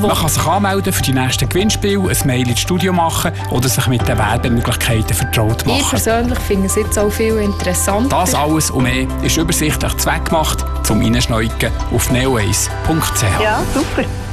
Man kann sich anmelden für die nächsten Gewinnspiele, ein Mail ins Studio machen oder sich mit den Werbemöglichkeiten vertraut machen. Ich persönlich finde es jetzt auch viel interessanter. Das alles und mehr ist übersichtlich zweckgemacht zum Reinschneuken auf neoace.ch. Ja, super.